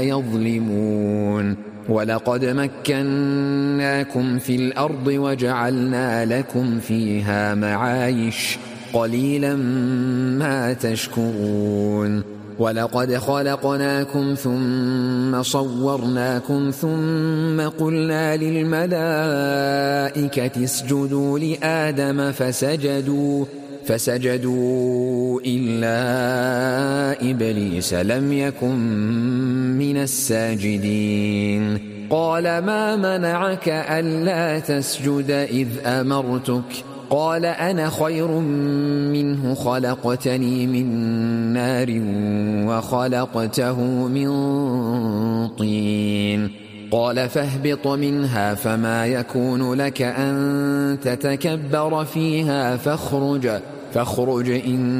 يظلمون ولقد مكناكم في الأرض وجعلنا لكم فيها معايش قليلا ما تشكرون ولقد خلقناكم ثم صورناكم ثم قلنا للملائكة اسجدوا لآدم فسجدوا إلا إبليس لم يكن من الساجدين قال ما منعك ألا تسجد إذ أمرتك قال أنا خير منه خلقتني من نار وخلقته من طين قال فاهبط منها فما يكون لك أن تتكبر فيها فاخرج